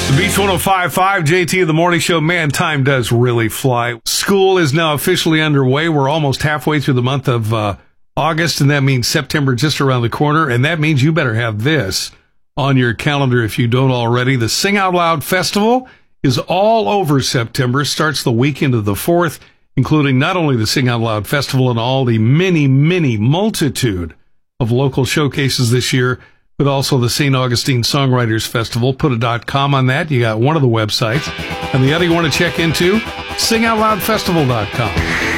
Beach 105.5, JT of the Morning Show. Man, time does really fly. School is now officially underway. We're almost halfway through the month of August, and that means September just around the corner. And that means you better have this on your calendar if you don't already. The Sing Out Loud Festival is all over September. Starts the weekend of the 4th, including not only the Sing Out Loud Festival and all the many multitude of local showcases this year, but also the St. Augustine Songwriters Festival. Put a .com on that. You got one of the websites. And the other you want to check into, singoutloudfestival.com.